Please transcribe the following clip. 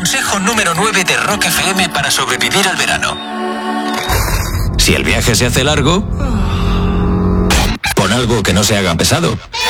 Consejo número 9 de Rock FM para sobrevivir al verano. Si el viaje se hace largo, pon algo que no se haga pesado.